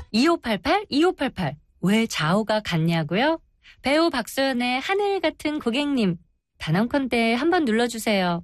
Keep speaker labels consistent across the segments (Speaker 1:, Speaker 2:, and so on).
Speaker 1: 2588, 2588. 왜 좌우가 같냐고요? 배우 박소연의 하늘 같은 고객님. 단언컨대 한번 눌러주세요.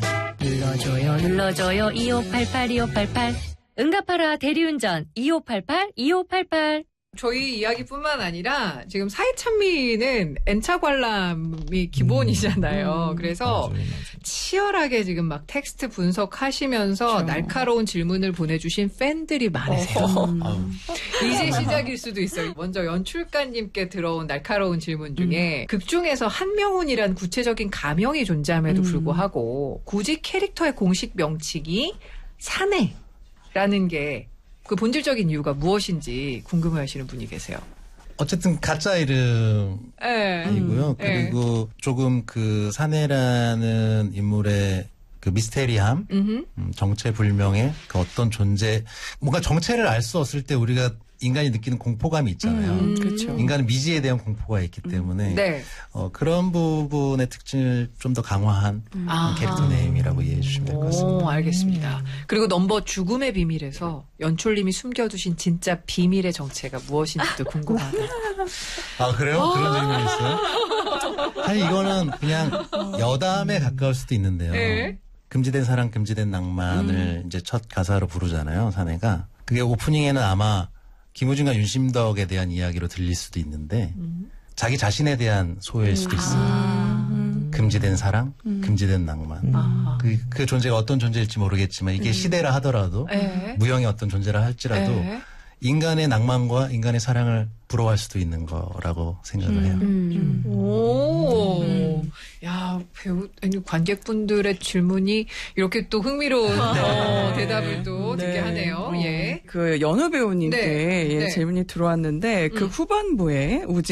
Speaker 1: 눌러줘요, 2588, 2588. 응답하라 대리운전, 2588, 2588.
Speaker 2: 저희 이야기뿐만 아니라 지금 사회찬미는 N차 관람이 기본이잖아요. 그래서
Speaker 3: 맞아요.
Speaker 2: 치열하게 지금 막 텍스트 분석하시면서
Speaker 4: 그렇죠.
Speaker 2: 날카로운 질문을 보내주신 팬들이 많으세요. 이제 시작일 수도 있어요. 먼저 연출가님께 들어온 날카로운 질문 중에 극 중에서 한명훈이란 구체적인 가명이 존재함에도 불구하고 굳이 캐릭터의 공식 명칭이 사내라는 게 그 본질적인 이유가 무엇인지 궁금해하시는 분이 계세요.
Speaker 3: 어쨌든 가짜 이름이고요.
Speaker 2: 네.
Speaker 3: 그리고 조금 그 사내라는 인물의 그 미스테리함, 정체불명의 그 어떤 존재, 뭔가 정체를 알 수 없을 때 우리가 인간이 느끼는 공포감이 있잖아요.
Speaker 4: 그렇죠.
Speaker 3: 인간은 미지에 대한 공포가 있기 때문에
Speaker 2: 네.
Speaker 3: 그런 부분의 특징을 좀 더 강화한 캐릭터 네임이라고 이해해 주시면 될 것 같습니다.
Speaker 2: 오, 알겠습니다. 그리고 넘버 죽음의 비밀에서 연출님이 숨겨두신 진짜 비밀의 정체가 무엇인지도 궁금하네요.
Speaker 3: 아, 그래요? 그런 질문이 있어요? 사실 이거는 그냥 여담에 가까울 수도 있는데요.
Speaker 2: 네.
Speaker 3: 금지된 사랑, 금지된 낭만을 이제 첫 가사로 부르잖아요, 사내가. 그게 오프닝에는 아마 김우중과 윤심덕에 대한 이야기로 들릴 수도 있는데 자기 자신에 대한 소회일 수도 있어요. 금지된 사랑, 금지된 낭만. 그 존재가 어떤 존재일지 모르겠지만 이게 시대라 하더라도 무형의 어떤 존재라 할지라도 인간의 낭만과 인간의 사랑을 부러워할 수도 있는 거라고 생각을 해요.
Speaker 2: 오, 야, 배우, 아니, 관객분들의 질문이 이렇게 또 흥미로운 대답을 또 듣게 하네요. 예.
Speaker 4: 그 연우 배우님께
Speaker 2: 네. 네.
Speaker 4: 질문이 들어왔는데 그 후반부에 우진